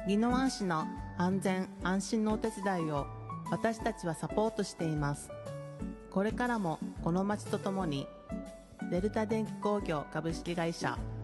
宜野湾市の安全安心のお手伝いを私たちはサポートしています。これからもこの街とともにデルタ電気工業株式会社